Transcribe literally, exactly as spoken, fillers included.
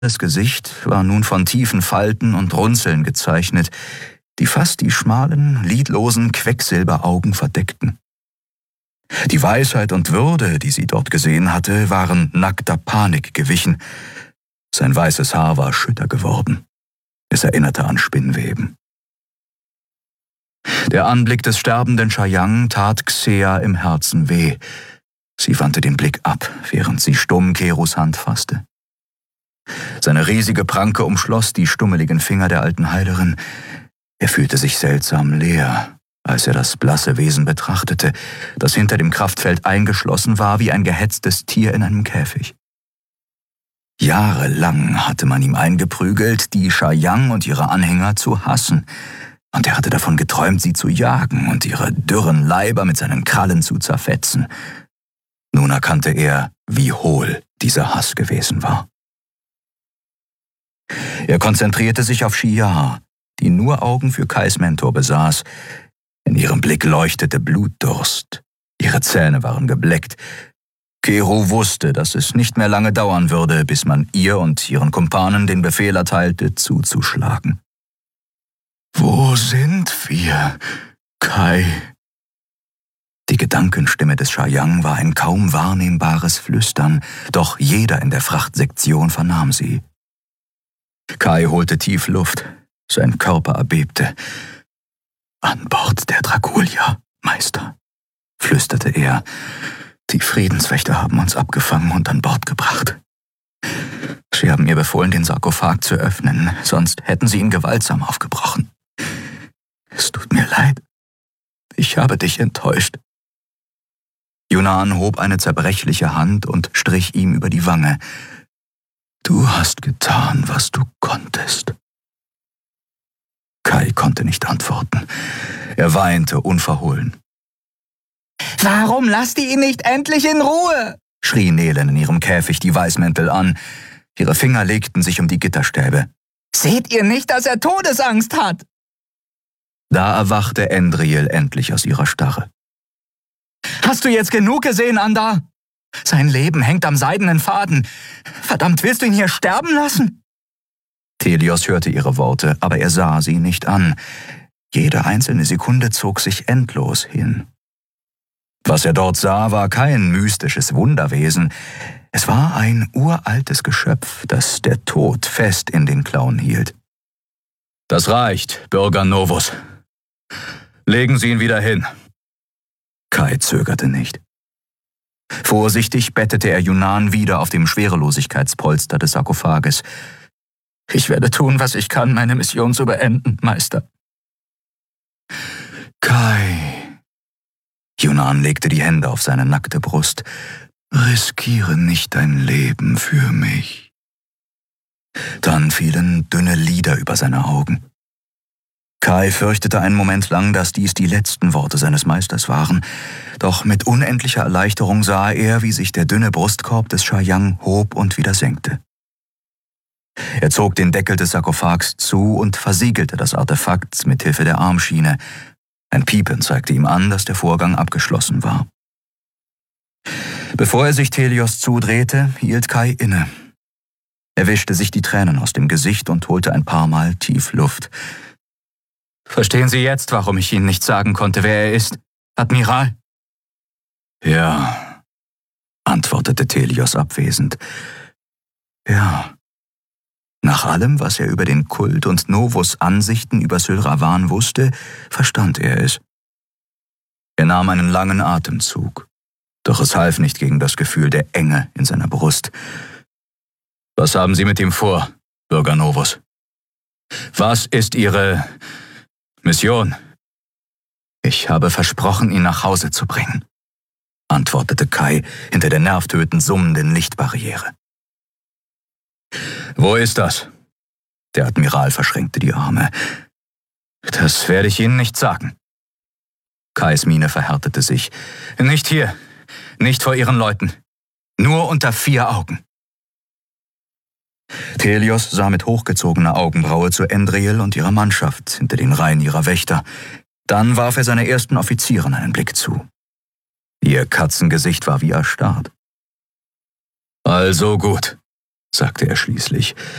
Das Gesicht war nun von tiefen Falten und Runzeln gezeichnet, die fast die schmalen, lidlosen Quecksilberaugen verdeckten. Die Weisheit und Würde, die sie dort gesehen hatte, waren nackter Panik gewichen. Sein weißes Haar war schütter geworden. Es erinnerte an Spinnweben. Der Anblick des sterbenden Chayang tat Xea im Herzen weh. Sie wandte den Blick ab, während sie stumm Kerus Hand fasste. Seine riesige Pranke umschloss die stummeligen Finger der alten Heilerin. Er fühlte sich seltsam leer, als er das blasse Wesen betrachtete, das hinter dem Kraftfeld eingeschlossen war wie ein gehetztes Tier in einem Käfig. Jahrelang hatte man ihm eingeprügelt, die Chayang und ihre Anhänger zu hassen, und er hatte davon geträumt, sie zu jagen und ihre dürren Leiber mit seinen Krallen zu zerfetzen. Nun erkannte er, wie hohl dieser Hass gewesen war. Er konzentrierte sich auf Shia, die nur Augen für Kais Mentor besaß. In ihrem Blick leuchtete Blutdurst. Ihre Zähne waren gebleckt. Keru wusste, dass es nicht mehr lange dauern würde, bis man ihr und ihren Kumpanen den Befehl erteilte, zuzuschlagen. »Wo sind wir, Kai?« Die Gedankenstimme des Chayang war ein kaum wahrnehmbares Flüstern, doch jeder in der Frachtsektion vernahm sie. Kai holte tief Luft, sein Körper erbebte. »An Bord der Draculia, Meister«, flüsterte er. »Die Friedenswächter haben uns abgefangen und an Bord gebracht. Sie haben mir befohlen, den Sarkophag zu öffnen, sonst hätten sie ihn gewaltsam aufgebrochen. Es tut mir leid. Ich habe dich enttäuscht.« Yunan hob eine zerbrechliche Hand und strich ihm über die Wange. »Du hast getan, was du konntest.« Kai konnte nicht antworten. Er weinte unverhohlen. »Warum lasst ihr ihn nicht endlich in Ruhe?« schrie Nelen in ihrem Käfig die Weißmäntel an. Ihre Finger legten sich um die Gitterstäbe. »Seht ihr nicht, dass er Todesangst hat?« Da erwachte Endriel endlich aus ihrer Starre. »Hast du jetzt genug gesehen, Anda? Sein Leben hängt am seidenen Faden. Verdammt, willst du ihn hier sterben lassen?« Telios hörte ihre Worte, aber er sah sie nicht an. Jede einzelne Sekunde zog sich endlos hin. Was er dort sah, war kein mystisches Wunderwesen. Es war ein uraltes Geschöpf, das der Tod fest in den Klauen hielt. »Das reicht, Bürger Novus. Legen Sie ihn wieder hin.« Kai zögerte nicht. Vorsichtig bettete er Yunan wieder auf dem Schwerelosigkeitspolster des Sarkophages. »Ich werde tun, was ich kann, meine Mission zu beenden, Meister.« »Kai«, Yunan legte die Hände auf seine nackte Brust, »riskiere nicht dein Leben für mich.« Dann fielen dünne Lider über seine Augen. Kai fürchtete einen Moment lang, dass dies die letzten Worte seines Meisters waren, doch mit unendlicher Erleichterung sah er, wie sich der dünne Brustkorb des Chayang hob und wieder senkte. Er zog den Deckel des Sarkophags zu und versiegelte das Artefakt mit Hilfe der Armschiene. Ein Piepen zeigte ihm an, dass der Vorgang abgeschlossen war. Bevor er sich Telios zudrehte, hielt Kai inne. Er wischte sich die Tränen aus dem Gesicht und holte ein paar Mal tief Luft. »Verstehen Sie jetzt, warum ich Ihnen nicht sagen konnte, wer er ist, Admiral?« »Ja«, antwortete Telios abwesend. »Ja.« Nach allem, was er über den Kult und Novus Ansichten über Sylravan wusste, verstand er es. Er nahm einen langen Atemzug, doch es half nicht gegen das Gefühl der Enge in seiner Brust. »Was haben Sie mit ihm vor, Bürger Novus? Was ist Ihre Mission?« »Ich habe versprochen, ihn nach Hause zu bringen«, antwortete Kai hinter der nervtötend summenden Lichtbarriere. »Wo ist das?« Der Admiral verschränkte die Arme. »Das werde ich Ihnen nicht sagen.« Kais Miene verhärtete sich. »Nicht hier, nicht vor Ihren Leuten, nur unter vier Augen.« Telios sah mit hochgezogener Augenbraue zu Endriel und ihrer Mannschaft hinter den Reihen ihrer Wächter. Dann warf er seiner ersten Offizierin einen Blick zu. Ihr Katzengesicht war wie erstarrt. »Also gut«, sagte er schließlich.